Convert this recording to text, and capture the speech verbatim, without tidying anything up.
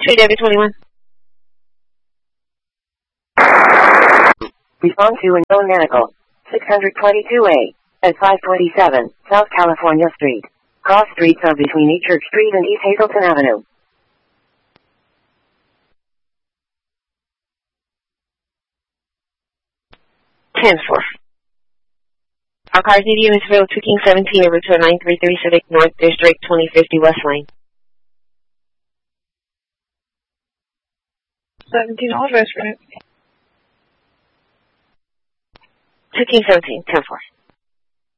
Tree David twenty-one. Respond to unknown medical. six twenty-two A at five twenty-seven South California Street. Cross streets are between East Church Street and East Hazleton Avenue. ten four. Our cars need units available to King seventeen over to nine three three Civic North District twenty fifty West Lane. seventeen, all address for it. To King seventeen, ten four.